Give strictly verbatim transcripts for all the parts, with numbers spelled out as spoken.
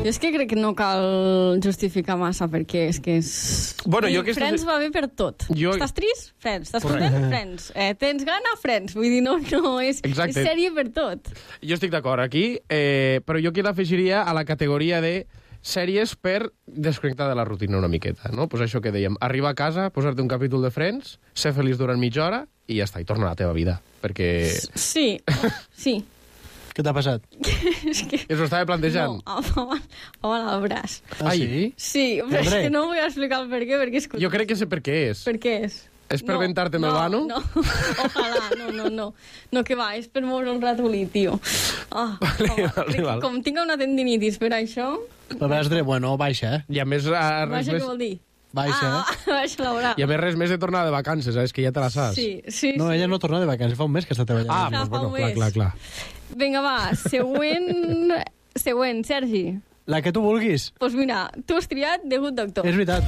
Jo és que crec que no cal justificar massa, perquè és que és... Bueno, jo aquesta... Friends va bé per tot. Jo... Estàs trist? Friends. Estàs content? Friends. Eh, tens gana? Friends. Vull dir, no, no és, és sèrie per tot. Jo estic d'acord aquí, eh, però jo aquí l'afegiria a la categoria de sèries per desconnectar de la rutina una miqueta, no? Pues això que dèiem, arribar a casa, posar-te un capítol de Friends, ser feliç durant mitja hora i ja està, i torna a la teva vida, perquè... Sí, sí. Què t'ha passat? És que... Que s'ho estava plantejant? No, home, home, al braç. Ah, sí? Sí, però és que no vull explicar el per què, perquè és... Jo crec que sé per què és. Per què és? És per no, ventar-te amb no, el vano? No, ojalà, no, no, no. No, que va, és per moure un ratolí, tio. Ah, vale, home, vale, vale. Com tinc una tendinitis per això... El braç dret, bueno, baixa, eh? I a més... A, res baixa més... què vol dir? Baixa, ah, eh? Baixa la brava. I a més res més de tornar de vacances, eh? És que ja te la saps. Sí, sí, No, sí. ella no torna de vacances, fa un mes que està treballant. Ah, Fa doncs bueno, un clar, mes. clar, clar. Vinga, va, següent... següent, Sergi. La que tu vulguis. Doncs pues mira, tu has triat The Good Doctor. És veritat.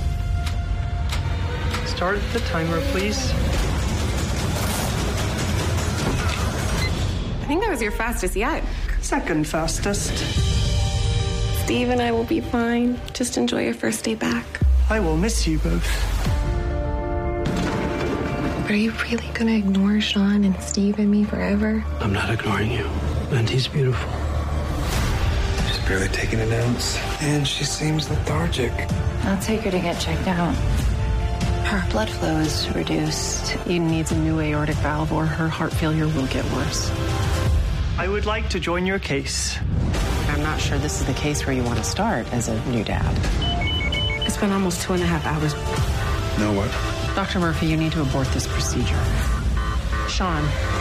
Start the timer, please. I think that was your fastest yet. Second fastest. Steve and I will be fine. Just enjoy your first day back. I will miss you both. Are you really gonna ignore Sean and Steve and me forever? I'm not ignoring you. And he's beautiful. She's barely taking a notes. And she seems lethargic. I'll take her to get checked out. Her blood flow is reduced. Eden needs a new aortic valve or her heart failure will get worse. I would like to join your case. I'm not sure this is the case where you want to start as a new dad. It's been almost two and a half hours. No what? Doctor Murphy, you need to abort this procedure. Sean.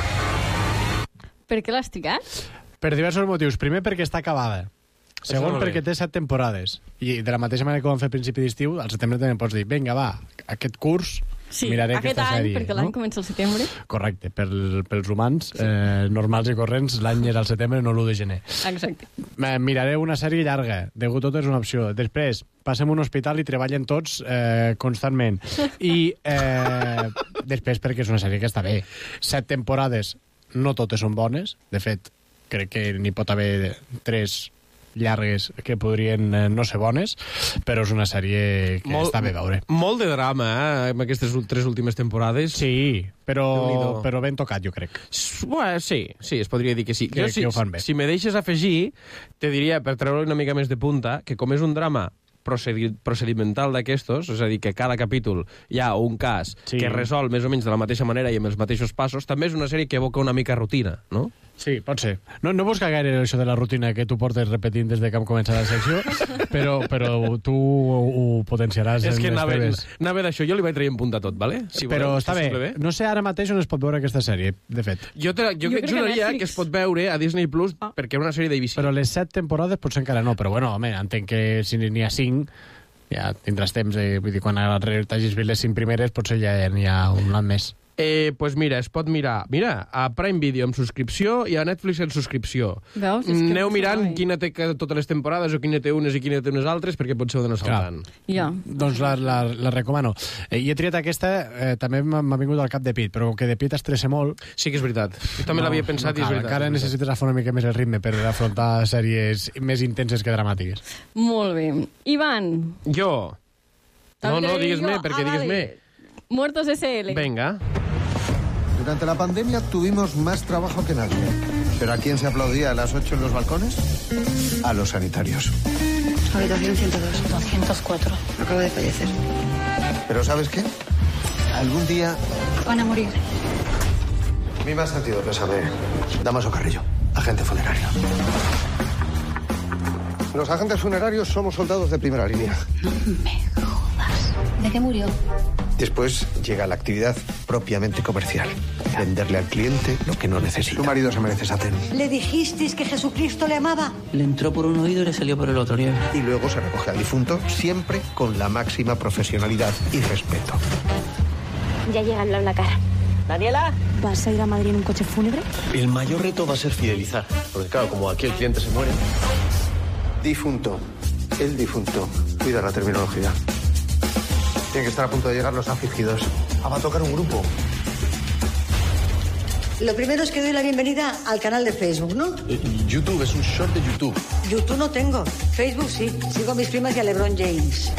Per què l'has triat? Per diversos motius. Primer, perquè està acabada. Segon, perquè té set temporades. I de la mateixa manera que ho vam fer a principi d'estiu, al setembre també pots dir, vinga, va, aquest curs sí, miraré aquest aquesta any, sèrie. Perquè l'any no? comença al setembre. Correcte, per, pels humans sí. eh, normals i corrents, l'any és al setembre, no l'u de gener. Exacte. Eh, miraré una sèrie llarga, de Good Doctor és una opció. Després, passem a un hospital i treballen tots eh, constantment. I eh, després, perquè és una sèrie que està bé. Set temporades, no totes són bones. De fet, crec que n'hi pot haver tres llargues que podrien eh, no ser bones, però és una sèrie que molt, està bé veure. Molt de drama, eh, amb aquestes tres últimes temporades. Sí, però, però ben tocat, jo crec. Bueno, sí, sí, es podria dir que sí. Crec jo, si, que ho fan bé. Si me deixes afegir, te diria, per treure una mica més de punta, que com és un drama procedi procedimental d'aquestos, és a dir, que cada capítol hi ha un cas sí. que resol més o menys de la mateixa manera i amb els mateixos passos, també és una sèrie que evoca una mica rutina, no? Sí, pot ser. No, no busca gaire això de la rutina que tu portes repetint des de que hem començat la secció, però, però tu ho, ho potenciaràs és en que les anava, teves. anava d'això, jo li vaig traient punta tot, vale? Si però voleu, està si bé. bé. No sé ara mateix on es pot veure aquesta sèrie, de fet. Jo, te, jo, jo crec juraria que, que es pot veure a Disney Plus ah. perquè és una sèrie d'A B C. Però les set temporades potser encara no, però bueno, home, entenc que si n'hi ha cinc ja tindràs temps, de, vull dir, quan t'hagis vist les cinc primeres potser ja n'hi ha un any més. Eh, pues mira, es pot mirar mira, a Prime Video amb subscripció i a Netflix en subscripció. Veus? Aneu mirant no quina té totes les temporades o quina té unes i quina té unes altres perquè potser ho d'anar saltant. Ja. Doncs la, la, la recomano. Eh, I he triat aquesta, eh, també m'ha vingut al cap de Pit, però que de Pit estressa molt. Sí que és veritat. Jo també no, l'havia pensat no cal, i és veritat. Encara necessites agafar una mica més el ritme per afrontar sèries més intenses que dramàtiques. Molt bé. Ivan. Jo. No, no, digues-me, perquè ah, digues-me. Vale. Muertos S L. Venga. Durante la pandemia tuvimos más trabajo que nadie. ¿Pero a quién se aplaudía a las ocho en los balcones? A los sanitarios. Habitación ciento dos. doscientos cuatro. Acabo de fallecer. ¿Pero sabes qué? Algún día... Van a morir. Mi más sentido pésame. Damaso Carrillo, agente funerario. Los agentes funerarios somos soldados de primera línea. No me jodas. ¿De qué murió? Después llega la actividad propiamente comercial. Venderle al cliente lo que no necesita. Tu marido se merece esa cena. ¿Le dijisteis que Jesucristo le amaba? Le entró por un oído y le salió por el otro. ¿Bien? Y luego se recoge al difunto, siempre con la máxima profesionalidad y respeto. Ya llega el BlaBlaCar. Daniela, ¿vas a ir a Madrid en un coche fúnebre? El mayor reto va a ser fidelizar. Porque claro, como aquí el cliente se muere... Difunto. El difunto. Cuida la terminología. Tienen que estar a punto de llegar los afligidos. Ah, va a tocar un grupo. Lo primero es que doy la bienvenida al canal de Facebook, ¿no? YouTube, es un short de YouTube. YouTube no tengo. Facebook sí. Sigo a mis primas y a LeBron James.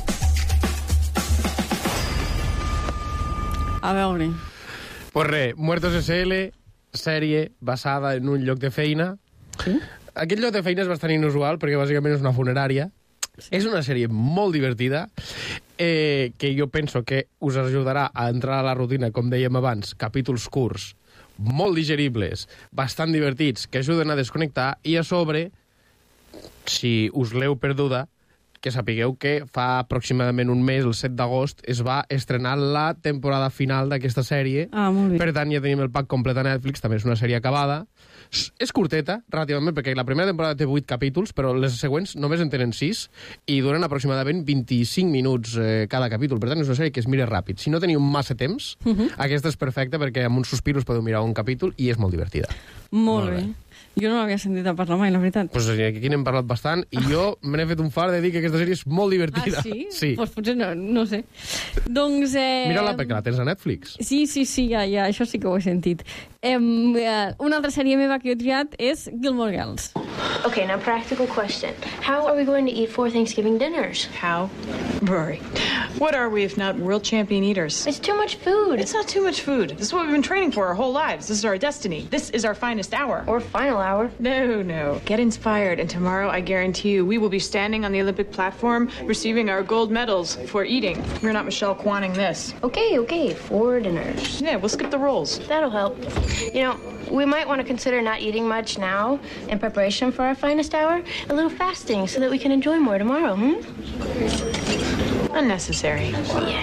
A veure... Pues res, Muertos S L, sèrie basada en un lloc de feina. Sí? Aquest lloc de feina és bastant inusual perquè bàsicament és una funerària. Sí. És una sèrie molt divertida eh, que jo penso que us ajudarà a entrar a la rutina, com dèiem abans, capítols curts, molt digeribles, bastant divertits, que ajuden a desconnectar i a sobre, si us l'heu perduda, que sapigueu que fa aproximadament un mes, el set d'agost, es va estrenar la temporada final d'aquesta sèrie. Ah, molt bé. Per tant, ja tenim el pack complet a Netflix, també és una sèrie acabada. És curteta, relativament, perquè la primera temporada té vuit capítols, però les següents només en tenen sis i duren aproximadament vint-i-cinc minuts eh, cada capítol. Per tant, és una sèrie que es mira ràpid. Si no teniu massa temps, uh -huh. aquesta és perfecta perquè amb uns sospiros podeu mirar un capítol i és molt divertida. Molt, molt bé. bé. Jo no l'havia sentit a parlar mai, la veritat. Pues aquí n'hem parlat bastant i jo me n'he fet un far de dir que aquesta sèrie és molt divertida. Ah, sí? Sí. Pues potser no, no sé. Doncs... Eh... Mira-la perquè la tens a Netflix. Sí, sí, sí, ja, ja, això sí que ho he sentit. Eh, una altra sèrie meva que he triat és Gilmore Girls. Okay, now practical question. How are we going to eat four Thanksgiving dinners? How? Rory, what are we if not world champion eaters? It's too much food. It's not too much food. This is what we've been training for our whole lives. This is our destiny. This is our finest hour. Or final hour. No, no. Get inspired, and tomorrow I guarantee you we will be standing on the Olympic platform receiving our gold medals for eating. We're not Michelle Kwanning this. Okay, okay. Four dinners. Yeah, we'll skip the rolls. That'll help. You know, we might want to consider not eating much now in preparation for our finest hour. A little fasting so that we can enjoy more tomorrow, hmm? Unnecessary. Yeah.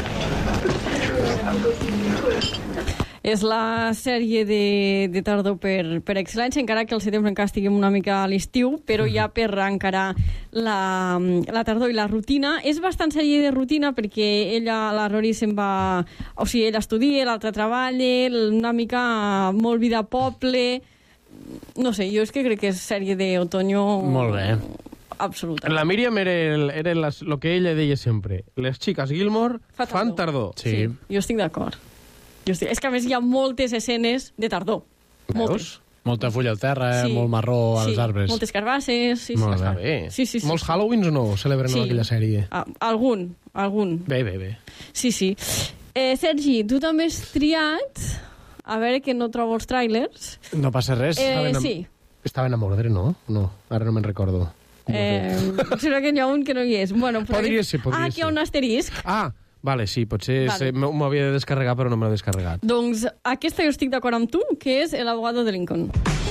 És la sèrie de, de tardor per, per excel·lència, encara que el setembre encara estiguem una mica a l'estiu, però ja per encarar la, la tardor i la rutina. És bastant sèrie de rutina perquè ella, la Rory, se'n va... O sigui, ella estudia, l'altra treballa, una mica molt vida a poble... No sé, jo és que crec que és sèrie d'otoño... Molt bé. Absoluta. La Míriam era, el, era las, lo que ella deia sempre. Les xiques Gilmore Fa tardor. fan tardor. Sí. sí, jo estic d'acord. Jo estic... És que a més hi ha moltes escenes de tardor. Moltes. Molta fulla al terra, sí. molt marró als sí. arbres. Moltes carbasses. Sí, molt sí. bé. Està bé. Sí, sí, sí. Molts Halloweens no celebren sí. aquella sèrie. Ah, algun, algun. Bé, bé, bé. Sí, sí. Eh, Sergi, tu també has triat... A veure que no trobo els tràilers. No passa res. Eh, estaven a... sí. Estaven a mordre, no? No, ara no me'n recordo. Eh, serà que n'hi ha un que no hi és. Bueno, però podria ser, podria ah, ser. aquí hi ha un asterisc. Ah, vale, sí, potser vale. m'ho havia de descarregar, però no me l'he descarregat. Doncs aquesta jo estic d'acord amb tu, que és el abogado de Lincoln.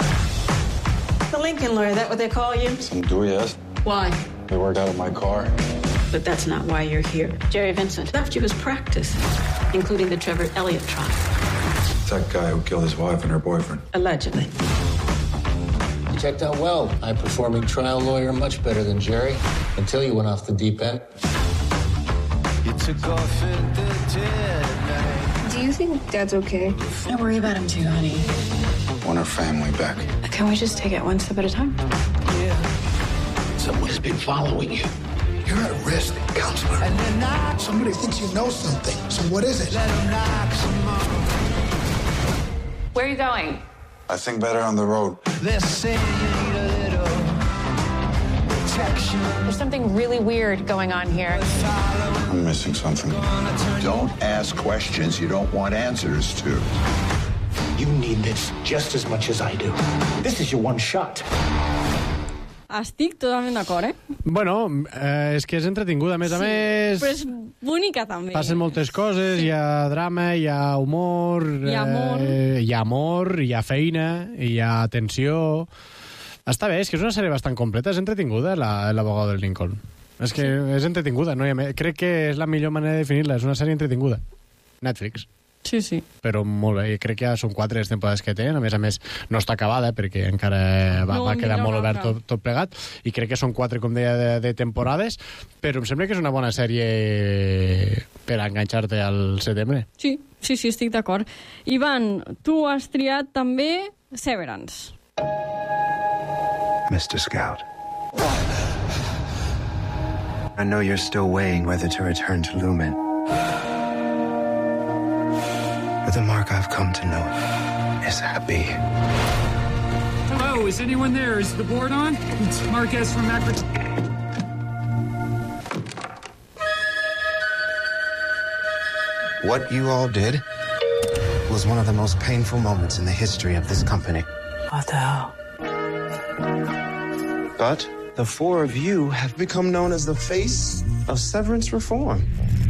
The Lincoln lawyer, that what they call you? Some do, yes. Why? They worked out of my car. But that's not why you're here. Jerry Vincent left you his practice, including the Trevor Elliott trial. It's that guy who killed his wife and her boyfriend. Allegedly. You checked out well. High-performing trial lawyer, much better than Jerry, until you went off the deep end. You took off in the dead. Do you think Dad's okay? I worry about him too, honey. Want her family back. Can we just take it one step at a time? Yeah. Someone has been following you. You're at risk, counselor. And then knock. Somebody thinks you know something. So what is it? Let him knock some more. Where are you going? I think better on the road. They're saying you need a little protection. There's something really weird going on here. I'm missing something. Don't ask questions you don't want answers to. You need this just as much as I do. This is your one shot. Estic totalment d'acord, eh? Bueno, eh, és que és entretinguda, a més sí, a més... però és bonica, també. Passen moltes coses, sí. Hi ha drama, hi ha humor... Hi ha amor. Eh, hi ha amor, hi ha feina, hi ha tensió... Està bé, és que és una sèrie bastant completa, és entretinguda, l'abogado del Lincoln. És que sí. És entretinguda, no hi ha... Crec que és la millor manera de definir-la, és una sèrie entretinguda. Netflix. Sí, sí. Però molt bé, crec que ja són quatre les temporades que tenen, a més a més no està acabada perquè encara va, no, va quedar molt obert tot, tot plegat, i crec que són quatre, com deia, de, de temporades, però em sembla que és una bona sèrie per enganxar-te al setembre. Sí, sí, sí, estic d'acord. Ivan, tu has triat també Severance. mister Scout, I know you're still weighing whether to return to Lumen. But the mark I've come to know is happy. Hello, is anyone there? Is the board on? It's Marquez from Macro... What you all did was one of the most painful moments in the history of this company. What the hell? But the four of you have become known as the face of severance reform.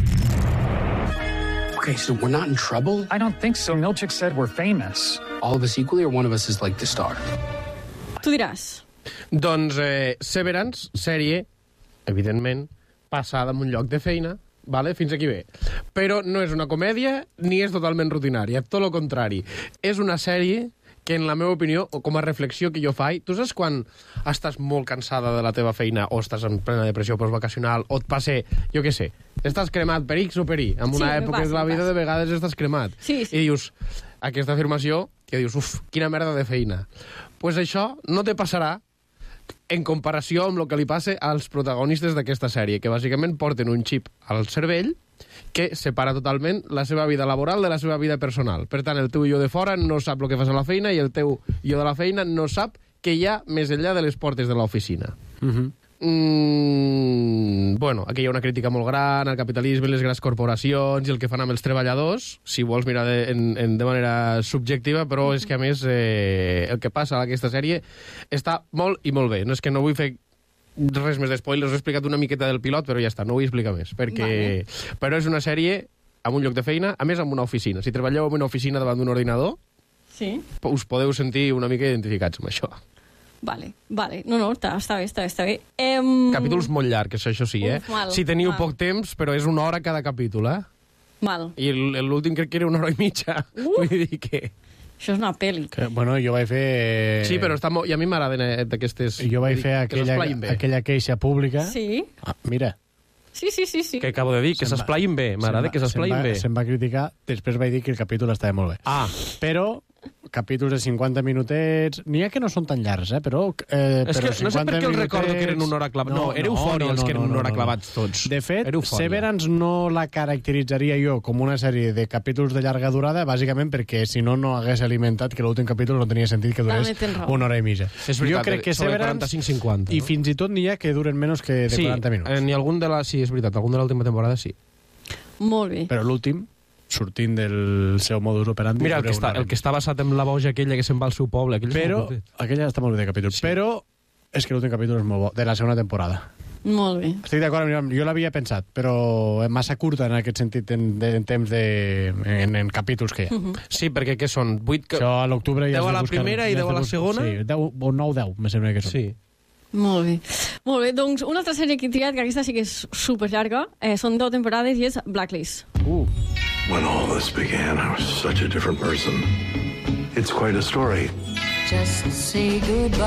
Okay, so we're not in trouble? I don't think so. Milchick said we're famous. All of us equally, or one of us is like the star? Tu diràs. Doncs eh, Severance, sèrie, evidentment, passada en un lloc de feina, vale? Fins aquí bé. Però no és una comèdia ni és totalment rutinària, tot el contrari. És una sèrie que, en la meva opinió, o com a reflexió que jo faig, tu saps quan estàs molt cansada de la teva feina o estàs en plena depressió postvacacional o et passa, jo què sé, estàs cremat per X o per Y, en una Sí, època passa, de la vida de vegades estàs cremat. Sí, sí. I dius, aquesta afirmació, que dius, uf, quina merda de feina. Doncs pues això no te passarà en comparació amb el que li passa als protagonistes d'aquesta sèrie, que bàsicament porten un xip al cervell que separa totalment la seva vida laboral de la seva vida personal. Per tant, el teu jo de fora no sap el que fas a la feina i el teu jo de la feina no sap què hi ha més enllà de les portes de l'oficina. Uh-huh. Mm, bueno, aquí hi ha una crítica molt gran al capitalisme, les grans corporacions i el que fan amb els treballadors, si vols mirar de, en, en, de manera subjectiva, però és que a més eh, el que passa a aquesta sèrie està molt i molt bé. No és que no vull fer res més d'espoilers, us he explicat una miqueta del pilot, però ja està, no vull explicar més, perquè... Vale. Però és una sèrie amb un lloc de feina, a més amb una oficina. Si treballeu en una oficina davant d'un ordinador, sí, us podeu sentir una mica identificats amb això. Vale, vale. No, no, està, està bé, està bé, està bé. Em... Capítols molt llargs, això sí, eh? Uf, mal, si teniu mal. poc temps, però és una hora cada capítol, eh? Mal. I l'últim crec que era una hora i mitja. Uh! Vull dir que... Això és una pel·li. Que, bueno, jo vaig fer... Sí, però està molt... I a mi m'agraden eh, d'aquestes... Jo vaig fer que aquella, aquella queixa pública. Sí. Ah, mira. Sí, sí, sí, sí. Que acabo de dir, que s'esplaïn bé. M'agrada que s'esplaïn bé. Se'm va criticar, després vaig dir que el capítol estava molt bé. Ah. Però... capítols de cinquanta minutets... N'hi ha que no són tan llargs, eh? Però, eh, és però que no sé per què el recordo que eren una hora clavats. No, no, era eufòria no, no, els que eren no, no, una hora clavats tots. De fet, Severance no la caracteritzaria jo com una sèrie de capítols de llarga durada, bàsicament perquè si no, no hagués alimentat que l'últim capítol no tenia sentit que durés una hora i mitja. És veritat, jo crec que Severance... quaranta-cinc cinquanta. I fins i tot n'hi ha que duren menys que de sí, quaranta minuts. Sí, n'hi ha algun de la... Sí, és veritat, algun de l'última temporada sí. Molt bé. Però l'últim... sortint del seu modus operandi... Mira, el que, està, el que està basat en la boja aquella que se'n va al seu poble... Però, aquella està molt bé de capítol. Sí. Però és que l'últim capítol és molt bo, de la segona temporada. Molt bé. Estic d'acord, jo l'havia pensat, però és massa curta en aquest sentit en, en temps de... En, en capítols que hi ha. Uh-huh. Sí, perquè què són? vuit... Que... Això a l'octubre ja... deu a la primera i deu a la segona? Sí, deu, o nou deu, me sembla que són. Sí. Molt bé. Molt bé, doncs una altra sèrie que he triat, que aquesta sí que és superllarga, eh, són deu temporades i és Blacklist. Uh. When all this began, I was such a different person. It's quite a story. Just say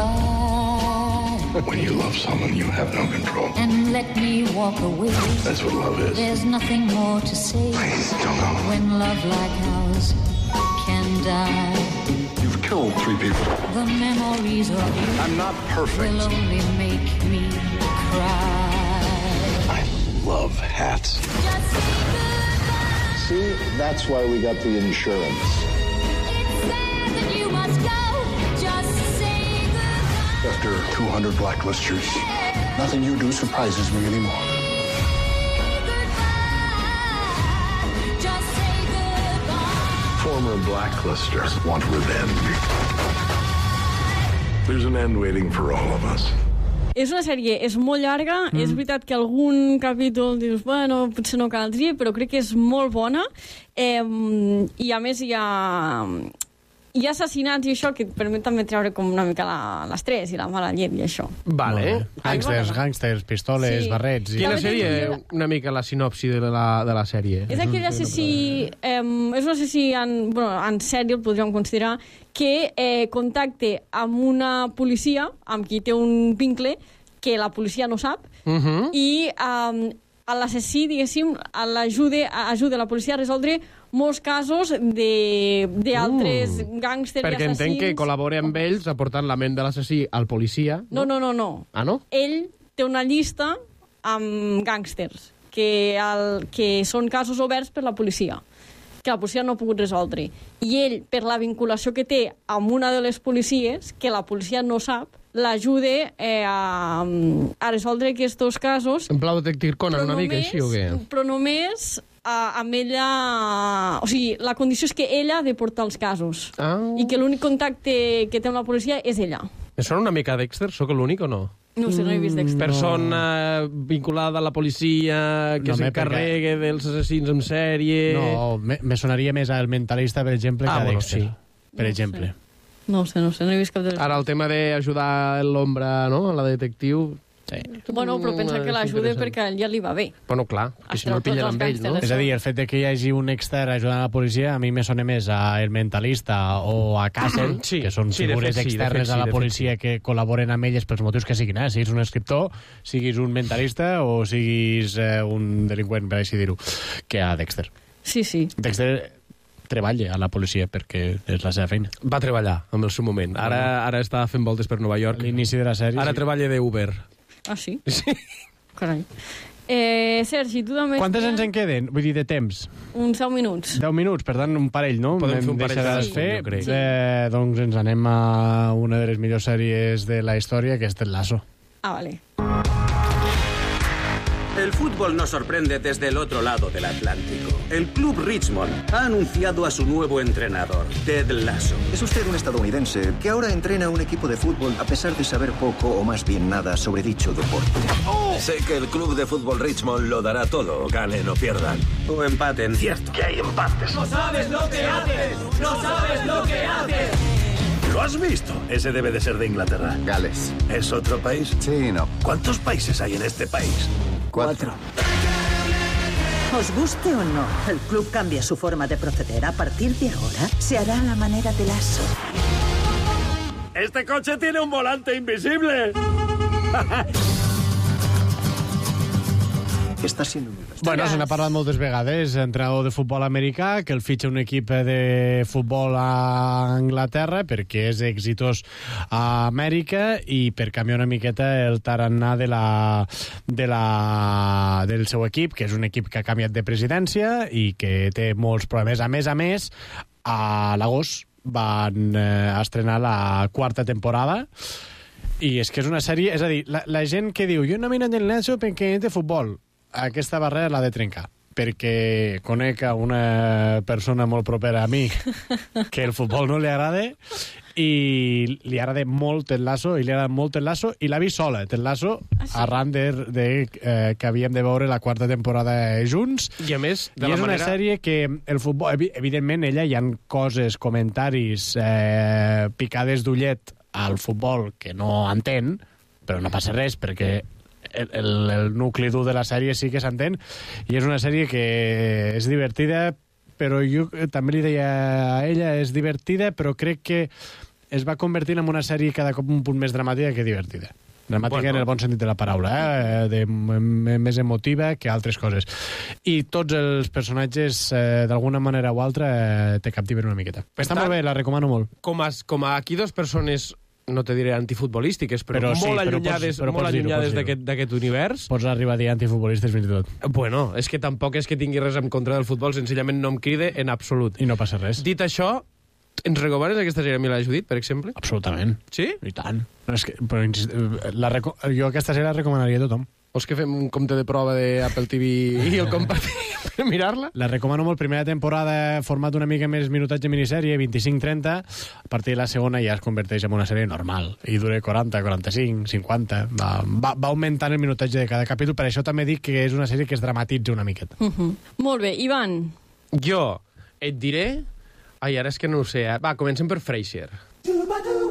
goodbye. When you love someone, you have no control. And let me walk away. That's what love is. There's nothing more to say. Please, don't go. When love like ours can die. You've killed three people. The memories of you I'm not perfect. will only make me cry. I love hats. Just say goodbye. See, that's why we got the insurance. It's sad that you must go. Just say goodbye. After two hundred blacklisters, nothing you do surprises me anymore. Just say goodbye. Former blacklisters want revenge. There's an end waiting for all of us. És una sèrie, és molt llarga, mm. és veritat que algun capítol dius, bueno, potser no caldria, però crec que és molt bona, eh, i a més hi ha, hi ha assassinats i això que et permet també treure com una mica l'estrès i la mala llet i això. Vale. Gàngsters, gàngsters, pistoles, sí. barrets... I... Quina sèrie, una mica la sinopsi de la, de la sèrie? És aquell assassí, eh, és un assassí en, bueno, en sèrie, el podríem considerar, que eh, contacte amb una policia, amb qui té un vincle, que la policia no sap, uh-huh. i eh, l'assassí, diguéssim, l'ajuda ajuda la policia a resoldre molts casos d'altres uh, gàngsters i assassins. Perquè entenc que col·labora amb ells aportant la ment de l'assassí al policia. No, no, no, no. Ah, no? Ell té una llista amb gàngsters, que, el, que són casos oberts per la policia. que la policia no ha pogut resoldre. I ell, per la vinculació que té amb una de les policies, que la policia no sap, l'ajuda eh, a, a resoldre aquests casos. En plau detective Conan una mica així o què? Però només a, amb ella... O sigui, la condició és que ella ha de portar els casos. Ah. I que l'únic contacte que té amb la policia és ella. Me sona una mica Dexter? Sóc l'únic o no? No sé, no he vist Dexter. Persona vinculada a la policia que No, me, s'encarregue dels assassins en sèrie... No, me, me sonaria més al Mentalista, per exemple, Ah, que a bueno, Dexter. sí. Per exemple. No ho sé, no ho sé, no he vist cap de les... Ara el tema d'ajudar l'ombra, no?, a la detectiu... Sí. Bueno, però pensa que l'ajuda interessant. perquè ja li va bé. Bueno, clar, que si no el pillen amb ell, no? És a dir, el fet de que hi hagi un extern ajudant a la policia a mi me sona més a El Mentalista o a Castle, Sí, que són sí, de figures fet sí, de externes fet sí, a la de fet policia que col·laboren amb elles pels motius que siguin. Eh? Siguis un escriptor, siguis un mentalista o siguis eh, un delinqüent, per així dir-ho, que a Dexter. Sí, sí. Dexter treballa a la policia perquè és la seva feina. Va treballar en el seu moment. Ara, ara està fent voltes per Nova York. A l'inici de la sèrie... Ara sí. treballa d'Uber. Ah, sí? Sí. Carai. Eh, Sergi, tu també... Quantes ens en queden? Vull dir, de temps? Uns deu minuts. deu minuts, per tant, un parell, no? Podem Hem fer un parell deixat cadascun, fer. jo crec. Eh, doncs ens anem a una de les millors sèries de la història, que és Ted Lasso. Ah, vale. El fútbol nos sorprende desde el otro lado del Atlántico. El club Richmond ha anunciado a su nuevo entrenador, Ted Lasso. Es usted un estadounidense que ahora entrena a un equipo de fútbol a pesar de saber poco o más bien nada sobre dicho deporte. Oh. Sé que el club de fútbol Richmond lo dará todo, ganen o pierdan. O empaten. Cierto que hay empates. ¡No sabes lo que haces! ¡No sabes lo que haces! ¿Lo has visto? Ese debe de ser de Inglaterra. Gales. ¿Es otro país? Sí, no. ¿Cuántos países hay en este país? Cuatro. Os guste o no, el club cambia su forma de proceder. A partir de ahora, se hará a la manera de Lasso. ¡Este coche tiene un volante invisible! Està sent un... Bueno, se n'ha parlat moltes vegades, entrenador de futbol americà, que el fitxa un equip de futbol a Anglaterra perquè és exitós a Amèrica i per canviar una miqueta el tarannà de la, de la, del seu equip, que és un equip que ha canviat de presidència i que té molts problemes. A més a més, a l'agost van eh, estrenar la quarta temporada i és que és una sèrie... És a dir, la, la gent que diu jo no miro el Lasso perquè és de futbol, aquesta barrera l'ha de trencar, perquè conec a una persona molt propera a mi que el futbol no li agrada i li agrada molt Ted Lasso i li agrada molt Ted Lasso i l'ha vist sola, Ted Lasso, ah, sí? Arran de, de eh, que havíem de veure la quarta temporada junts. I a més, de I la és manera... una sèrie que el futbol, evidentment, ella hi ha coses, comentaris, eh, picades d'ullet al futbol que no entén, però no passa res, perquè el, el, el nucli dur de la sèrie sí que s'entén, i és una sèrie que és divertida, però jo també li deia a ella, és divertida, però crec que es va convertint en una sèrie cada cop un punt més dramàtica que divertida. Dramàtica bueno. En el bon sentit de la paraula, eh? de, m més emotiva que altres coses. I tots els personatges, eh, d'alguna manera o altra, eh, te captiven una miqueta. Per Està tant, molt bé, la recomano molt. Com a, com a aquí dos persones, no te diré antifutbolístiques, però, però sí, molt allunyades, però pots, molt allunyades d'aquest univers. Pots arribar a dir antifutbolistes fins i tot. Bueno, és que tampoc és que tingui res en contra del futbol, senzillament no em cride en absolut. I no passa res. Dit això, ens recomanes aquesta sèrie a mi la Judit, per exemple? Absolutament. Sí? I tant. No, és que, però, la, jo aquesta sèrie la recomanaria a tothom. Vols que fem un compte de prova d'Apple T V i el compartim per mirar-la? La recomano molt. Primera temporada, format una mica més minutatge minissèrie, vint-i-cinc trenta. A partir de la segona ja es converteix en una sèrie normal. I dura quaranta, quaranta-cinc, cinquanta. Va, va, va augmentant el minutatge de cada capítol. Per això també dic que és una sèrie que es dramatitza una miqueta. Uh -huh. Molt bé. Ivan? Jo et diré... Ai, ara és que no ho sé. Va, comencem per Frasier.